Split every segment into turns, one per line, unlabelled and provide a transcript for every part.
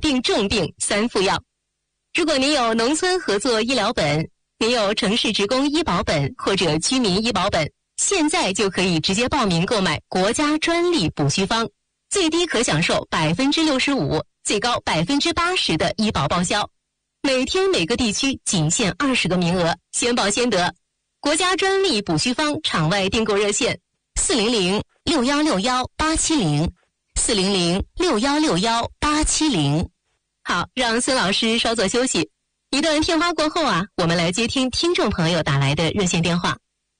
病、重病3副药。如果您有农村合作医疗本，您有城市职工医保本或者居民医保本，现在就可以直接报名购买国家专利补虚方，最低可享受65%，最高80%的医保报销。每天每个地区仅限20个名额，先报先得。国家专利补虚方场外订购热线400-6161-870，400-6161-870。好，让孙老师稍作休息。一段片花过后啊，我们来接听听众朋友打来的热线电话。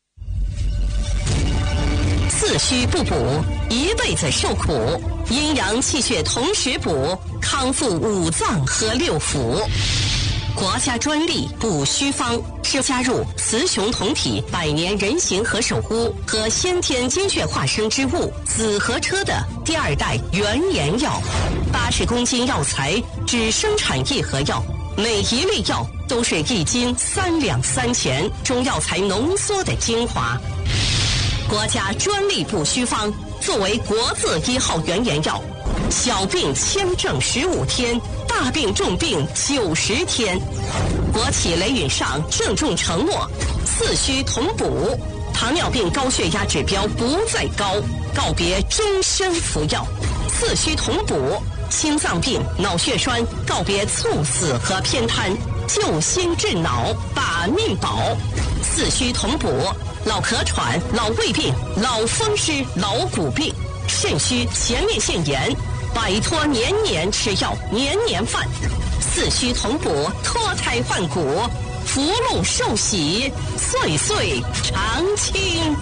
四虚不补，一辈子受苦；阴阳气血同时补，康复5脏和6腑。国家专利补虚方是加入雌雄同体百年人形和手污和先天精血化生之物紫河车的第2代原研药，80公斤药材只生产1盒药，每一粒药都是1斤3两3钱中药材浓缩的精华。国家专利补虚方作为国字1号原研药，小病轻症15天，大病重病90天。国企雷允上郑重承诺，四虚同补，糖尿病高血压指标不再高，告别终身服药。四虚同补，心脏病、脑血栓告别猝死和偏瘫，救心治脑，把命保。四虚同补，老咳喘、老胃病、老风湿、老骨病，肾虚、前列腺炎，摆脱年年吃药、年年犯。四虚同补，脱胎换骨，福禄寿喜，岁岁常青。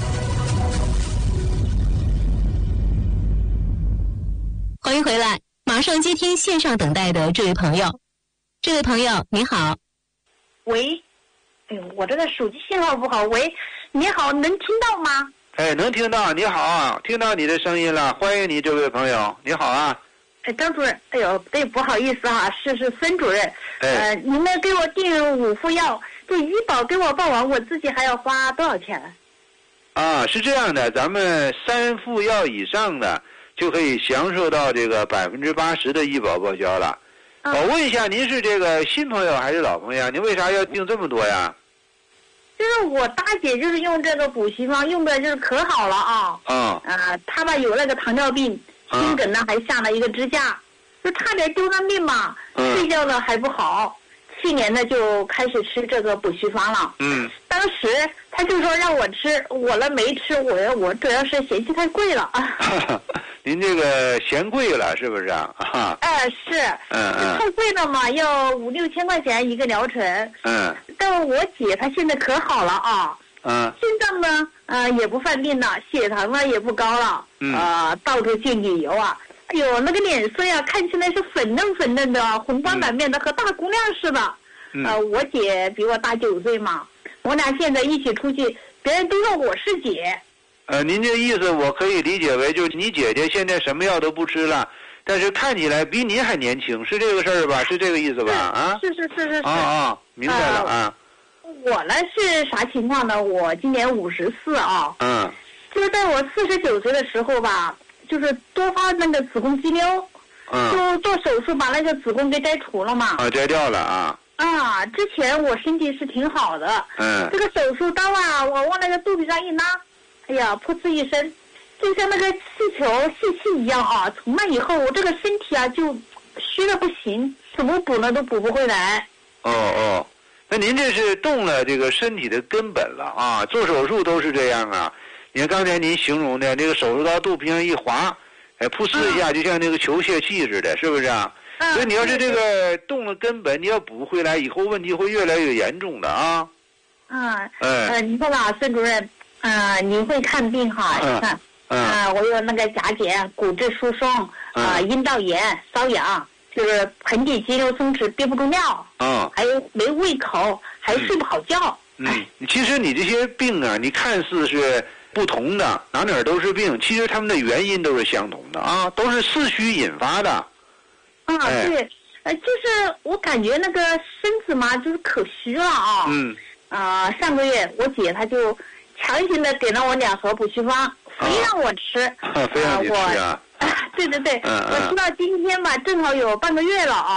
欢迎回来，马上接听线上等待的这位朋友。这位朋友你好。
喂，哎呦，我这个手机信号不好。喂，你好，能听到吗？
哎，能听到。你好啊，听到你的声音了，欢迎你，这位朋友，你好啊。
哎，张主任，哎呦，对，不好意思哈，是孙主任。您呢给我订5副药，这医保给我报完，我自己还要花多少钱？
啊，是这样的，咱们3副药以上的就可以享受到这个80%的医保报销了。我问一下，您是这个新朋友还是老朋友？您为啥要订这么多呀？
就是我大姐就是用这个补虚方用的就是可好了啊。她吧有那个糖尿病，心梗呢还下了一个支架，就差点丢上命嘛。睡觉呢还不好，去年呢就开始吃这个补虚方了。当时他就说让我吃，我呢没吃，我主要是嫌弃太贵了啊。
您这个嫌贵了是不是啊？
是。太贵了嘛，要5-6千块钱一个疗程。但我姐她现在可好了啊。心脏呢也不犯病了，血糖呢也不高了。到处去旅游啊，哎呦那个脸色呀看起来是粉嫩粉嫩的，红光满面的，和大姑娘似的。我姐比我大9岁嘛，我俩现在一起出去，别人都说我是姐。
您这意思我可以理解为，就是你姐姐现在什么药都不吃了，但是看起来比您还年轻，是这个事儿吧？是这个意思吧？
是。
明白了啊。
我呢是啥情况呢？我今年54啊。就是在我49岁的时候吧，就是多发那个子宫肌瘤，就做手术把那个子宫给摘除了嘛。
摘掉了啊。
之前我身体是挺好的。这个手术刀啊，我往那个肚皮上一拉，哎呀，噗呲一声，就像那个气球泄气一样啊！从那以后，我这个身体啊就虚的不行，怎么补呢都补不回来。
那您这是动了这个身体的根本了啊！做手术都是这样啊。你看刚才您形容的那个手术刀肚皮上一划，噗呲一下，就像那个球泄气似的，是不是啊？所以你要是这个动了根本，你要补回来，以后问题会越来越严重的啊。
你看吧，孙主任，您会看病哈？你看，我有那个甲减、骨质疏松，阴道炎、瘙痒，就是盆底肌肉松弛，憋不住尿，还有没胃口，还睡不好觉。
其实你这些病啊，你看似是不同的，哪都是病，其实他们的原因都是相同的啊，都是四虚引发的。
对，就是我感觉那个身子嘛，就是可虚了啊。上个月我姐她就强行的给了我2盒补虚方，非让我吃。
非让你吃啊？
对，我吃到今天吧，正好有半个月了啊。